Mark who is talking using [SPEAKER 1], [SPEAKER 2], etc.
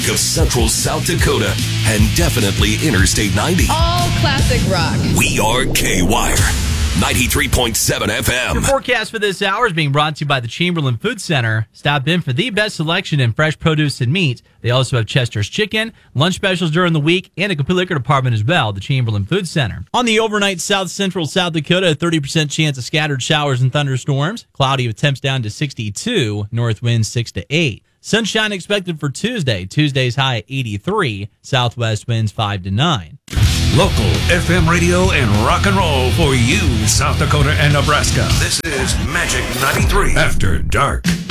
[SPEAKER 1] of Central South Dakota and definitely Interstate 90.
[SPEAKER 2] All classic rock.
[SPEAKER 1] We are K-Wire. 93.7 FM.
[SPEAKER 3] Your forecast for this hour is being brought to you by the Chamberlain Food Center. Stop in for the best selection in fresh produce and meat. They also have Chester's Chicken, lunch specials during the week, and a complete liquor department as well, the Chamberlain Food Center. On the overnight South Central South Dakota, a 30% chance of scattered showers and thunderstorms. Cloudy with temps down to 62, north winds 6 to 8. Sunshine expected for Tuesday. Tuesday's high at 83, southwest winds 5 to 9.
[SPEAKER 4] Local FM radio and rock and roll for you, South Dakota and Nebraska. This is Magic 93 After Dark.